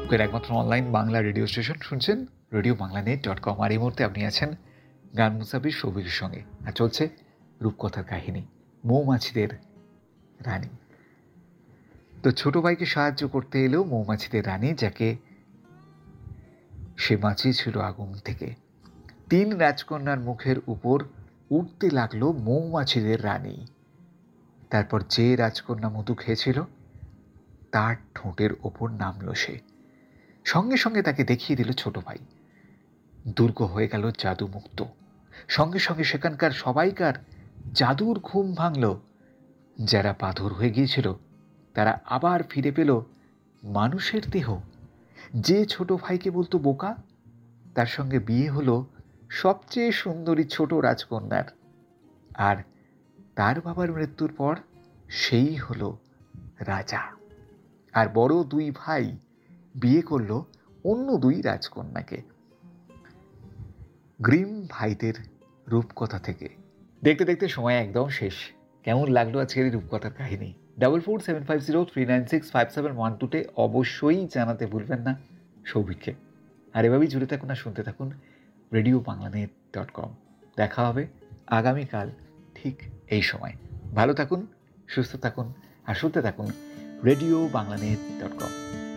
রূপকের একমাত্র online Bangla radio station শুনছেন RadioBanglaNet.com। আর এই মুহূর্তে আপনি আছেন গান মুসাফির সৌভিকের সঙ্গে, আর চলছে রূপকথার কাহিনী মৌমাছিদের রানী। তো ছোট ভাইকে সাহায্য করতে এলো মৌমাছিদের রানী, যাকে সে বাঁচিয়েছিল আগুন থেকে। 3 রাজকন্যার মুখের উপর উঠতে লাগলো মৌমাছিদের রানী। তারপর যে রাজকন্যা মধু খেয়েছিল তার ঠোঁটের ওপর নামলো সে। সঙ্গে সঙ্গে তাকে দেখিয়ে দিল ছোট ভাই। দুর্গ হয়ে গেল জাদুমুক্ত। সঙ্গে সঙ্গে সেখানকার সবাইকার জাদুর ঘুম ভাঙল। যারা পাথর হয়ে গিয়েছিল তারা আবার ফিরে পেল মানুষের দেহ। যে ছোট ভাইকে বলতো বোকা, তার সঙ্গে বিয়ে হলো সবচেয়ে সুন্দরী ছোট রাজকন্যার। আর তার বাবার মৃত্যুর পর সেই হলো রাজা। আর বড় 2 ভাই বিয়ে করলো অন্য 2 রাজকন্যাকে। গ্রিম ভাইদের রূপকথা থেকে। দেখতে দেখতে সময় একদম শেষ। কেমন লাগলো আজকের এই রূপকথার কাহিনী? 447503965712 অবশ্যই জানাতে ভুলবেন না সৌভিককে। আর এভাবেই জুড়ে থাকুন আর শুনতে থাকুন RadioBanglaNet.com। দেখা হবে আগামীকাল ঠিক এই সময়। ভালো থাকুন, সুস্থ থাকুন আর শুনতে থাকুন RadioBanglaNet.com।